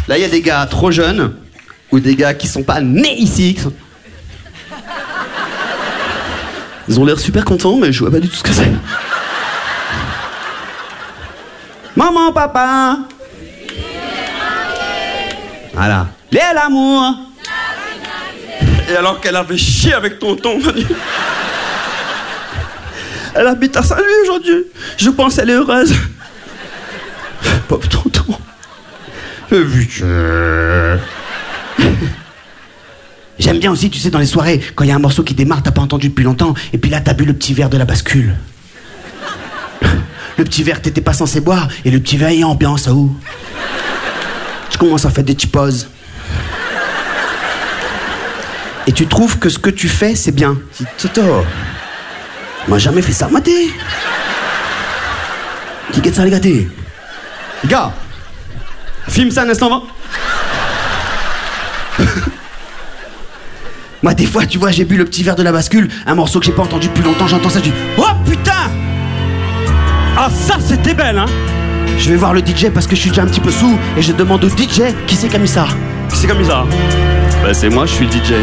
Là, il y a des gars trop jeunes ou des gars qui sont pas nés ici. Ils ont l'air super contents, mais je vois pas du tout ce que c'est. Maman, papa. Voilà. L'amour. Et alors qu'elle avait chié avec tonton, elle habite à Saint-Louis aujourd'hui. Je pense qu'elle est heureuse. Pauvre tonton. J'aime bien aussi, tu sais, dans les soirées, quand il y a un morceau qui démarre, t'as pas entendu depuis longtemps, et puis là, t'as bu le petit verre de la bascule. Le petit verre que t'étais pas censé boire, et le petit verre est ambiance, où je commence à faire des petites pauses. Et tu trouves que ce que tu fais, c'est bien. Toto, on m'a jamais fait ça, maté. Qui guette ça, les gâtés? Gars, filme ça un instant, va. Moi, des fois, tu vois, j'ai bu le petit verre de la bascule, un morceau que j'ai pas entendu depuis longtemps, j'entends ça, je dis oh putain! Ah, ça, c'était belle, hein? Je vais voir le DJ parce que je suis déjà un petit peu sous et je demande au DJ qui c'est qui a mis ça. Qui c'est qui a mis ça? Bah, c'est moi, je suis le DJ.